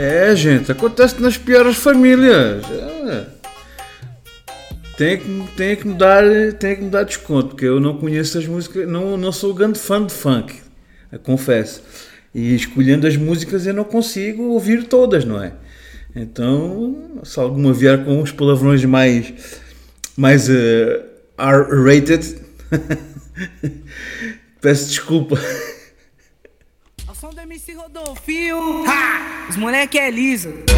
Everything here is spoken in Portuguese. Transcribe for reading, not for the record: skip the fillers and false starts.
Gente, acontece nas piores famílias. Tem que me dar desconto, porque eu não conheço as músicas, não sou grande fã de funk, confesso. E escolhendo as músicas eu não consigo ouvir todas, não é? Então, se alguma vier com uns palavrões mais R-rated, peço desculpa. Ao som do MC Rodolfinho, os moleque é liso.